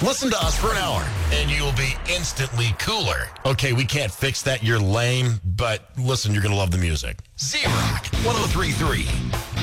Listen to us for an hour, and you'll be instantly cooler. Okay, we can't fix that. You're lame, but listen, you're going to love the music. Z-Rock 103.3.